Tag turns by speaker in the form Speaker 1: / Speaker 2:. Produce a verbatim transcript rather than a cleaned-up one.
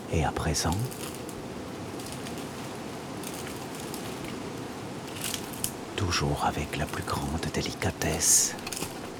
Speaker 1: Et à présent, toujours avec la plus grande délicatesse,